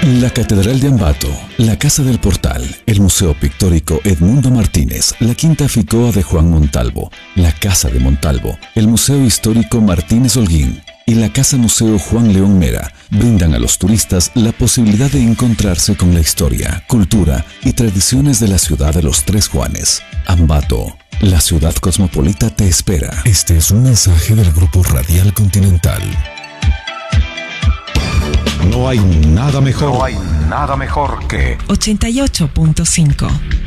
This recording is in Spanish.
La Catedral de Ambato, la Casa del Portal, el Museo Pictórico Edmundo Martínez, la Quinta Ficoa de Juan Montalvo, la Casa de Montalvo, el Museo Histórico Martínez Holguín y la Casa Museo Juan León Mera brindan a los turistas la posibilidad de encontrarse con la historia, cultura y tradiciones de la ciudad de los Tres Juanes. Ambato, la ciudad cosmopolita te espera. Este es un mensaje del Grupo Radial Continental. No hay nada mejor que 88.5